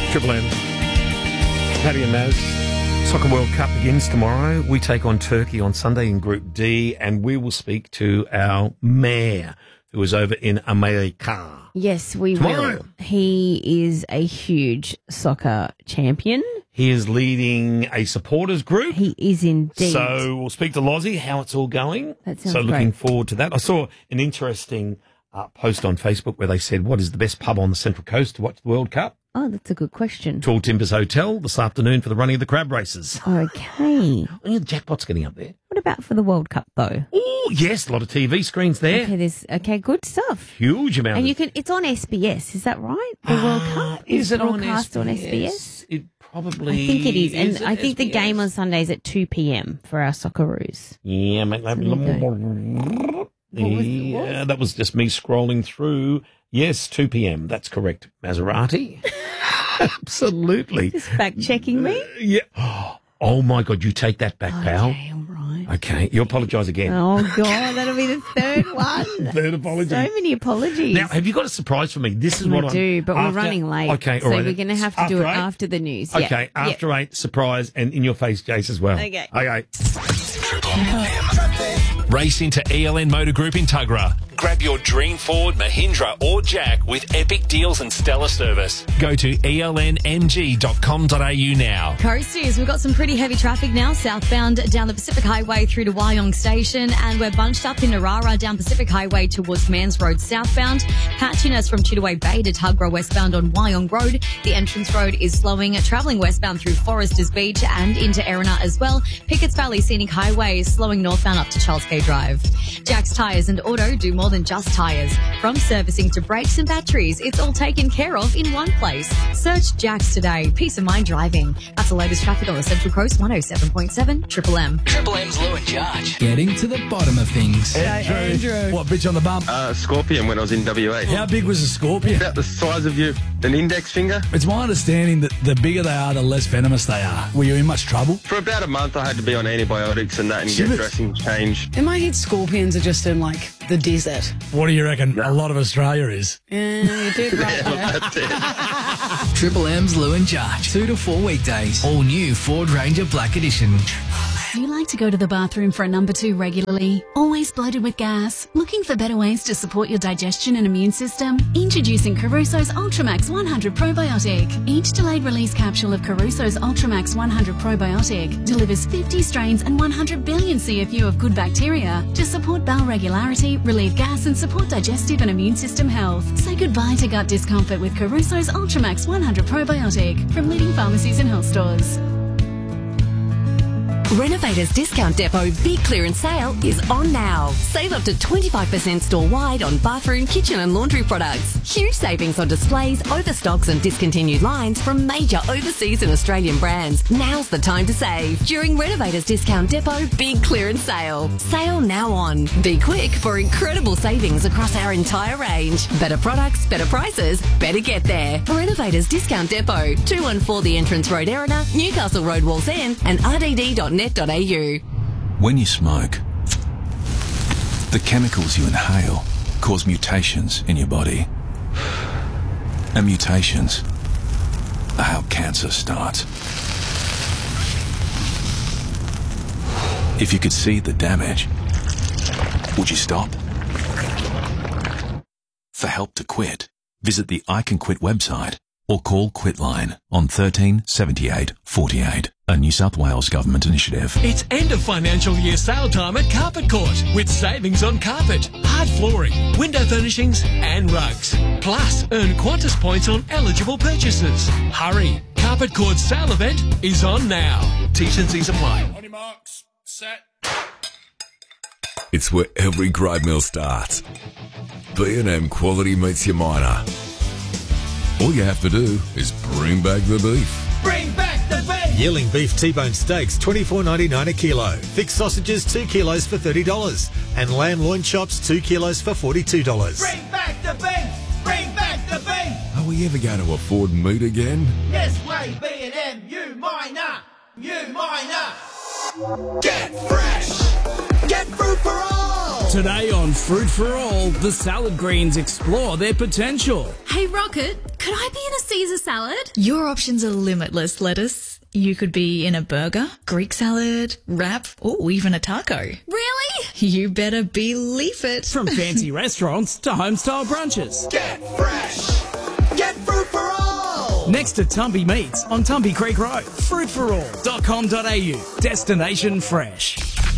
Triple M. Paddy and Maz. Soccer World Cup begins tomorrow. We take on Turkey on Sunday in Group D, and we will speak to our mayor, who is over in America. Yes, we Tomorrow. will. He is a huge soccer champion. He is leading a supporters group. He is indeed. So we'll speak to Lozzie, how it's all going. That sounds so looking great. forward to that. I saw an interesting post on Facebook where they said, what is the best pub on the Central Coast to watch the World Cup? Oh, that's a good question. Tall Timbers Hotel this afternoon for the running of the crab races. Okay. Oh, the jackpot's getting up there. What about for the World Cup, though? Oh, yes, a lot of TV screens there. Okay, good stuff. Huge amount. And of you can. It's on SBS. Is that right? The World Cup is it on broadcast on SBS? SBS? It probably. I think it is, and it I think the SBS? game on Sundays at 2 p.m. for our Socceroos. Yeah, mate. Yeah, that was just me scrolling through. Yes, 2 p.m. That's correct. Maserati. Absolutely. Just fact checking me. Yeah. Oh my God, you take that back, pal. Okay, all right. Okay, you apologise again. Oh God, that'll be the third one. Third apology. So many apologies. Now, have you got a surprise for me? This is we what do, but after- we're running late. Okay, so all right. we're going to have to do it 8? after the news. Okay, after 8, surprise, and in your face, Jace, as well. Okay. Okay. Race into ELN Motor Group in Tuggerah. Grab your dream Ford, Mahindra or Jack with epic deals and stellar service. Go to elnmg.com.au now. Coasties, we've got some pretty heavy traffic now, southbound down the Pacific Highway through to Wyong Station, and we're bunched up in Narara down Pacific Highway towards Mans Road southbound. Patchiness from Chittaway Bay to Tuggerah westbound on Wyong Road. The entrance road is slowing, travelling westbound through Foresters Beach and into Erina as well. Pickett's Valley Scenic Highway is slowing northbound up to Charles K Drive. Jack's Tyres and Auto do more than just tyres. From servicing to brakes and batteries, it's all taken care of in one place. Search Jack's today. Peace of mind driving. That's the latest traffic on the Central Coast, 107.7 Triple M. Triple M's Lou and Judge. Getting to the bottom of things. Andrew. What, bitch on the bump? Scorpion when I was in WA. How big was a scorpion? About the size of an index finger. It's my understanding that the bigger they are, the less venomous they are. Were you in much trouble? For about a month I had to be on antibiotics and that and Shit. get dressing changed. In my head, scorpions are just in, like, the desert. What do you reckon a lot of Australia is? Yeah, you did right there. That's it. Triple M's Lou and Judge. 2 to 4 weekdays. All new Ford Ranger Black Edition. Do you like to go to the bathroom for a number 2 regularly? Always bloated with gas? Looking for better ways to support your digestion and immune system? Introducing Caruso's Ultramax 100 Probiotic. Each delayed release capsule of Caruso's Ultramax 100 Probiotic delivers 50 strains and 100 billion CFU of good bacteria to support bowel regularity, relieve gas and support digestive and immune system health. Say goodbye to gut discomfort with Caruso's Ultramax 100 Probiotic from leading pharmacies and health stores. Renovators Discount Depot Big Clearance Sale is on now. Save up to 25% store-wide on bathroom, kitchen and laundry products. Huge savings on displays, overstocks and discontinued lines from major overseas and Australian brands. Now's the time to save during Renovators Discount Depot Big Clearance Sale. Sale now on. Be quick for incredible savings across our entire range. Better products, better prices, better get there. Renovators Discount Depot, 214 The Entrance Road, Erina, Newcastle Road, Wallsend and rdd.net.au. When you smoke, the chemicals you inhale cause mutations in your body. And mutations are how cancer starts. If you could see the damage, would you stop? For help to quit, visit the I Can Quit website or call Quitline on 13 78 48, a New South Wales government initiative. It's end of financial year sale time at Carpet Court with savings on carpet, hard flooring, window furnishings and rugs. Plus, earn Qantas points on eligible purchases. Hurry! Carpet Court's sale event is on now. T's and C's apply. On your marks, set. It's where every grade meal starts. B&M quality meets your miner. All you have to do is bring back the beef. Bring back the beef! Yearling beef T-bone steaks, $24.99 a kilo. Thick sausages, 2 kilos for $30. And lamb loin chops, 2 kilos for $42. Bring back the beef! Bring back the beef! Are we ever going to afford meat again? Yes way, B&M, you miner! You miner! Get fresh. Get fruit for all. Today on Fruit for All, the salad greens explore their potential. Hey, Rocket, could I be in a Caesar salad? Your options are limitless, lettuce. You could be in a burger, Greek salad, wrap, or even a taco. Really? You better believe it. From fancy restaurants to home-style brunches. Get fresh. Get fruit for all. Next to Tumby Meats on Tumby Creek Road. Fruitforall.com.au. Destination fresh.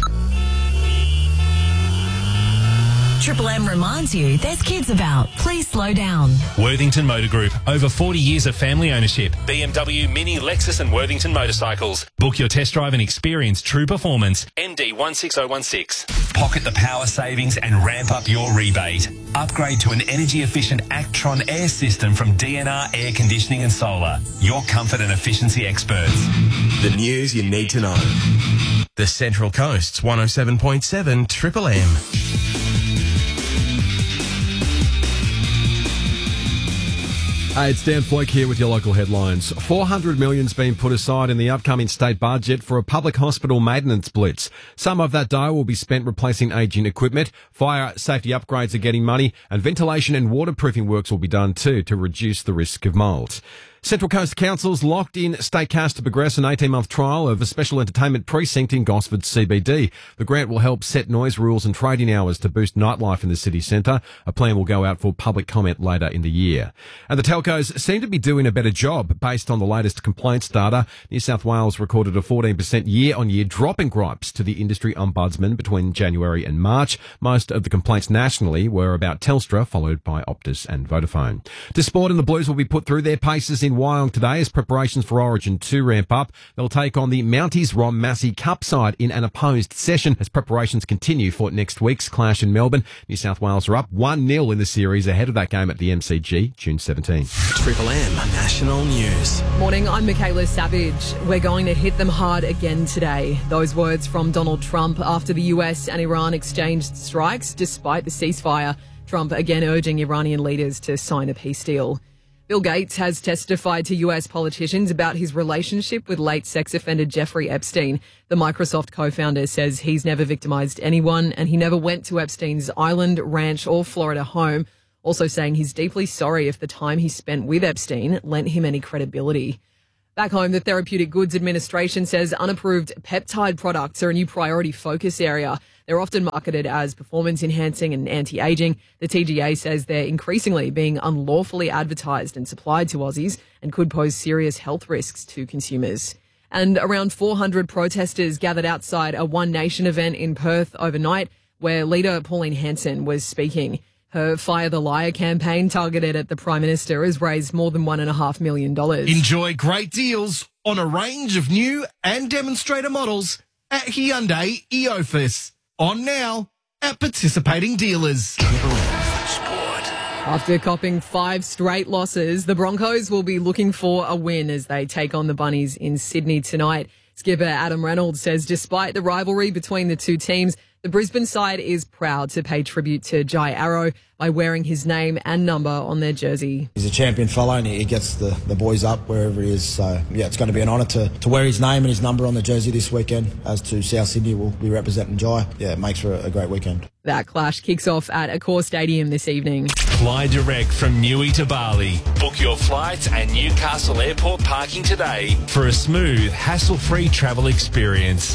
Triple M reminds you there's kids about. Please slow down. Worthington Motor Group. Over 40 years of family ownership. BMW, Mini, Lexus and Worthington Motorcycles. Book your test drive and experience true performance. MD 16016. Pocket the power savings and ramp up your rebate. Upgrade to an energy-efficient Actron air system from DNR Air Conditioning and Solar. Your comfort and efficiency experts. The news you need to know. The Central Coast's 107.7 Triple M. Hey, it's Dan Floak here with your local headlines. $400 million's been put aside in the upcoming state budget for a public hospital maintenance blitz. Some of that dough will be spent replacing aging equipment. Fire safety upgrades are getting money, and ventilation and waterproofing works will be done too to reduce the risk of mould. Central Coast Council's locked in state cash to progress an 18-month trial of a special entertainment precinct in Gosford CBD. The grant will help set noise rules and trading hours to boost nightlife in the city centre. A plan will go out for public comment later in the year. And the telcos seem to be doing a better job based on the latest complaints data. New South Wales recorded a 14% year-on-year drop in gripes to the industry ombudsman between January and March. Most of the complaints nationally were about Telstra, followed by Optus and Vodafone. To sport, and the Blues will be put through their paces in Wyong today as preparations for Origin 2 ramp up. They'll take on the Mounties Rom Massey Cup side in an opposed session as preparations continue for next week's clash in Melbourne. New South Wales are up 1-0 in the series ahead of that game at the MCG, June 17. Triple M National News. Morning, I'm Michaela Savage. We're going to hit them hard again today. Those words from Donald Trump after the US and Iran exchanged strikes despite the ceasefire. Trump again urging Iranian leaders to sign a peace deal. Bill Gates has testified to US politicians about his relationship with late sex offender Jeffrey Epstein. The Microsoft co-founder says he's never victimized anyone and he never went to Epstein's island, ranch or Florida home, also saying he's deeply sorry if the time he spent with Epstein lent him any credibility. Back home, the Therapeutic Goods Administration says unapproved peptide products are a new priority focus area. They're often marketed as performance-enhancing and anti-aging. The TGA says they're increasingly being unlawfully advertised and supplied to Aussies and could pose serious health risks to consumers. And around 400 protesters gathered outside a One Nation event in Perth overnight where leader Pauline Hanson was speaking. Her Fire the Liar campaign targeted at the Prime Minister has raised more than $1.5 million. Enjoy great deals on a range of new and demonstrator models at Hyundai Eofus. On now at participating dealers. After copping 5 straight losses, the Broncos will be looking for a win as they take on the Bunnies in Sydney tonight. Skipper Adam Reynolds says despite the rivalry between the two teams, the Brisbane side is proud to pay tribute to Jai Arrow by wearing his name and number on their jersey. He's a champion fellow and he gets the boys up wherever he is. So, yeah, it's going to be an honour to wear his name and his number on the jersey this weekend. As to South Sydney will be representing Jai. Yeah, it makes for a great weekend. That clash kicks off at Accor Stadium this evening. Fly direct from Newey to Bali. Book your flights and Newcastle Airport parking today for a smooth, hassle-free travel experience.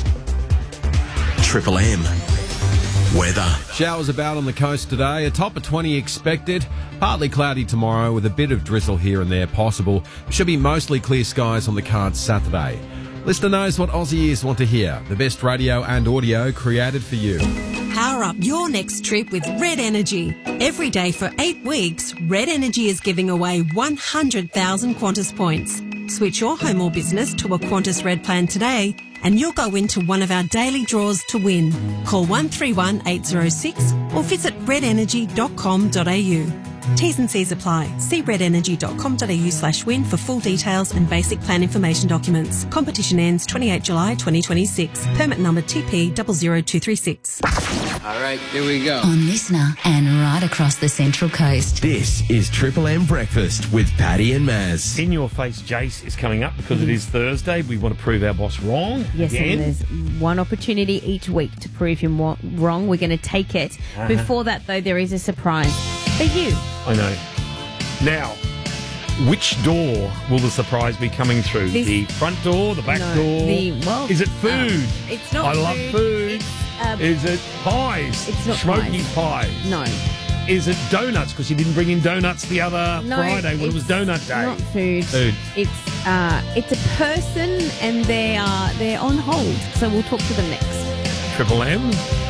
Triple M. Weather. Showers about on the coast today. A top of 20 expected. Partly cloudy tomorrow with a bit of drizzle here and there possible. Should be mostly clear skies on the cards Saturday. Listener knows what Aussie ears want to hear. The best radio and audio created for you. Power up your next trip with Red Energy. Every day for 8 weeks, Red Energy is giving away 100,000 Qantas points. Switch your home or business to a Qantas Red plan today and you'll go into one of our daily draws to win. Call 131 806 or visit redenergy.com.au. T's and C's apply. See redenergy.com.au/win for full details and basic plan information documents. Competition ends 28 July 2026. Permit number TP 00236. All right, here we go. On Listener and right across the Central Coast. This is Triple M Breakfast with Paddy and Maz. In Your Face, Jace is coming up because it is Thursday. We want to prove our boss wrong. Yes, again. and there's one opportunity each week to prove him wrong. We're going to take it. Before that, though, there is a surprise for you. I know. Now, which door will the surprise be coming through? The front door, the back door? Is it food? It's not I food. love food. Is it pies? It's not Smoky pies. pie. No. Is it donuts? Because you didn't bring in donuts the other Friday when it was donut day. Not food. Food. It's a person, and they're on hold. So we'll talk to them next. Triple M.